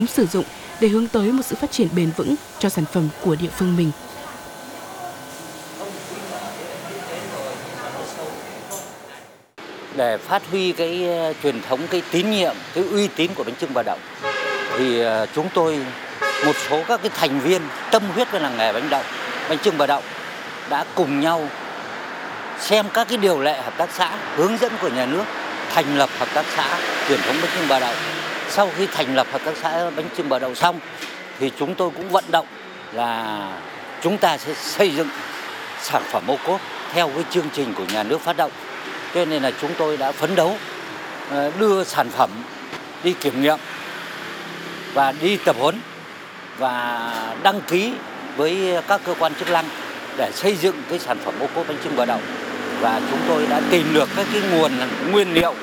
sử dụng để hướng tới một sự phát triển bền vững cho sản phẩm của địa phương mình. Để phát huy cái truyền thống, cái tín nhiệm, cái uy tín của bánh chưng Bà Đậu thì chúng tôi, một số các cái thành viên tâm huyết với làng nghề bánh chưng Bà Đậu đã cùng nhau xem các cái điều lệ hợp tác xã, hướng dẫn của nhà nước thành lập hợp tác xã truyền thống bánh chưng Bà Đậu. Sau khi thành lập hợp tác xã bánh chưng Bà Đậu xong thì chúng tôi cũng vận động là chúng ta sẽ xây dựng sản phẩm ô cốp theo cái chương trình của nhà nước phát động. Cho nên là chúng tôi đã phấn đấu đưa sản phẩm đi kiểm nghiệm và đi tập huấn và đăng ký với các cơ quan chức năng để xây dựng cái sản phẩm ô cốp bánh chưng Bà Đậu. Và chúng tôi đã tìm được các cái nguồn nguyên liệu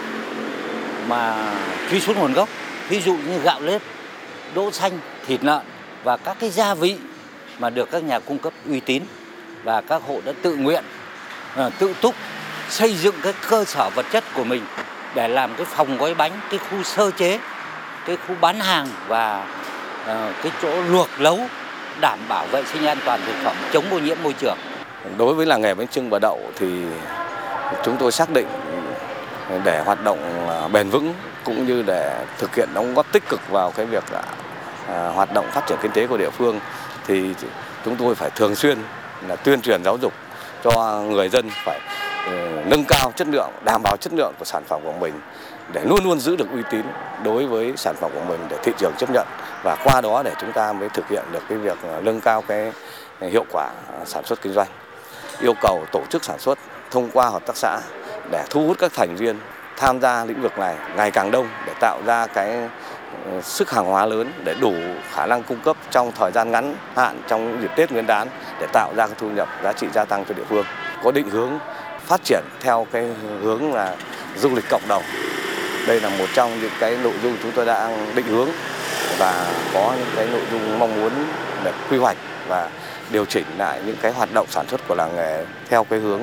mà truy xuất nguồn gốc, ví dụ như gạo nếp, đỗ xanh, thịt lợn và các cái gia vị mà được các nhà cung cấp uy tín, và các hộ đã tự nguyện tự túc xây dựng cái cơ sở vật chất của mình để làm cái phòng gói bánh, cái khu sơ chế, cái khu bán hàng và cái chỗ luộc nấu đảm bảo vệ sinh an toàn thực phẩm, chống ô nhiễm môi trường. Đối với làng nghề bánh chưng Bà Đậu thì chúng tôi xác định để hoạt động bền vững cũng như để thực hiện đóng góp tích cực vào cái việc hoạt động phát triển kinh tế của địa phương thì chúng tôi phải thường xuyên là tuyên truyền giáo dục cho người dân phải nâng cao chất lượng, đảm bảo chất lượng của sản phẩm của mình để luôn luôn giữ được uy tín đối với sản phẩm của mình để thị trường chấp nhận, và qua đó để chúng ta mới thực hiện được cái việc nâng cao cái hiệu quả sản xuất kinh doanh. Yêu cầu tổ chức sản xuất thông qua hợp tác xã để thu hút các thành viên tham gia lĩnh vực này ngày càng đông để tạo ra cái sức hàng hóa lớn để đủ khả năng cung cấp trong thời gian ngắn hạn trong dịp Tết Nguyên đán để tạo ra cái thu nhập giá trị gia tăng cho địa phương. Có định hướng phát triển theo cái hướng là du lịch cộng đồng. Đây là một trong những cái nội dung chúng tôi đang định hướng và có những cái nội dung mong muốn để quy hoạch và điều chỉnh lại những cái hoạt động sản xuất của làng nghề theo cái hướng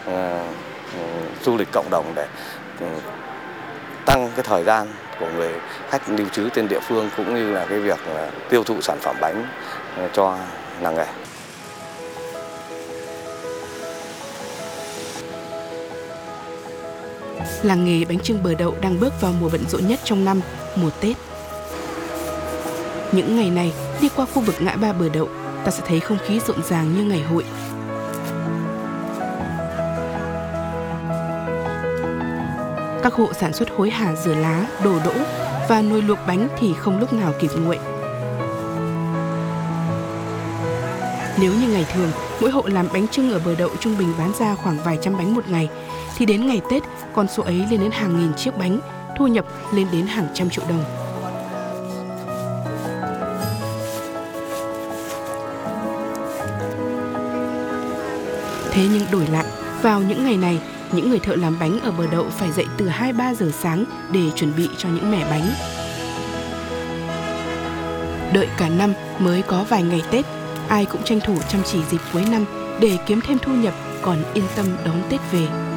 du lịch cộng đồng để tăng cái thời gian của người khách lưu trú trên địa phương cũng như là cái việc tiêu thụ sản phẩm bánh cho làng nghề. Làng nghề bánh chưng Bà Đậu đang bước vào mùa bận rộn nhất trong năm, mùa Tết. Những ngày này, đi qua khu vực ngã ba Bà Đậu, ta sẽ thấy không khí rộn ràng như ngày hội. Các hộ sản xuất hối hả rửa lá, đổ đỗ và nồi luộc bánh thì không lúc nào kịp nguội. Nếu như ngày thường, mỗi hộ làm bánh chưng ở Bà Đậu trung bình bán ra khoảng vài trăm bánh một ngày, thì đến ngày Tết, con số ấy lên đến hàng nghìn chiếc bánh, thu nhập lên đến hàng trăm triệu đồng. Thế nhưng đổi lại, vào những ngày này, những người thợ làm bánh ở Bà Đậu phải dậy từ 2-3 giờ sáng để chuẩn bị cho những mẻ bánh. Đợi cả năm mới có vài ngày Tết, ai cũng tranh thủ chăm chỉ dịp cuối năm để kiếm thêm thu nhập, còn yên tâm đón Tết về.